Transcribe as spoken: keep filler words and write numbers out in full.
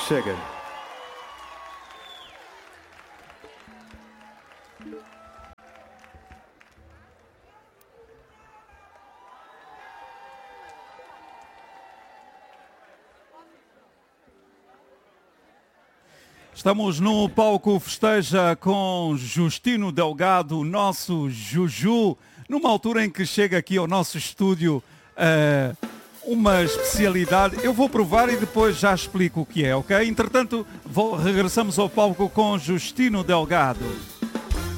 Chega. Estamos no palco Festeja com Justino Delgado, nosso Juju, numa altura em que chega aqui ao nosso estúdio uh, uma especialidade. Eu vou provar e depois já explico o que é, ok? Entretanto, vou, regressamos ao palco com Justino Delgado.